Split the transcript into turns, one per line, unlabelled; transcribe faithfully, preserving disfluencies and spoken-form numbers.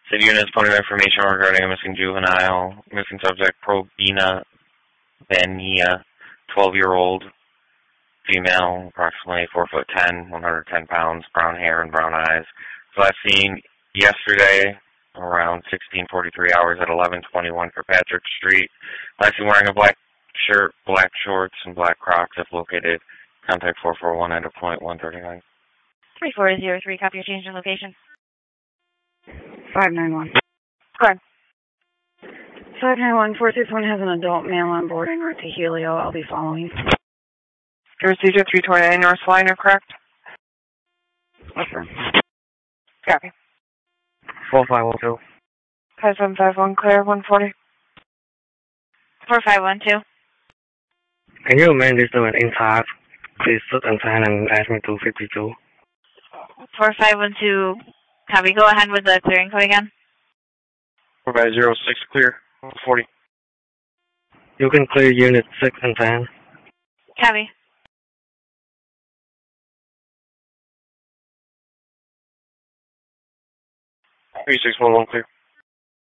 City units putting information regarding a missing juvenile, missing subject, Probina Vania, twelve-year-old, female, approximately four foot ten, one hundred ten pounds, brown hair and brown eyes. So last seen yesterday around sixteen forty-three hours at eleven twenty-one Kirkpatrick Street. Last seen wearing a black shirt, black shorts, and black Crocs. If located, contact four four one at a point one thirty-nine.
three four zero three, copy your change in location.
five nine one.
Go ahead.
five nine one, four six one has an adult male on board en route to Helio. I'll be following.
Procedure three twenty-nine North Liner, correct?
Affirm.
Copy.
four five one two.
five seven five one, clear, one forty.
four five one two.
Can you amend this to an in-type? Please look and sign and ask me to fifty-two.
four five one two, copy. Go ahead with the clearing code again.
four five zero six, clear, one forty.
You can clear unit six and ten.
Copy.
three six one one, clear.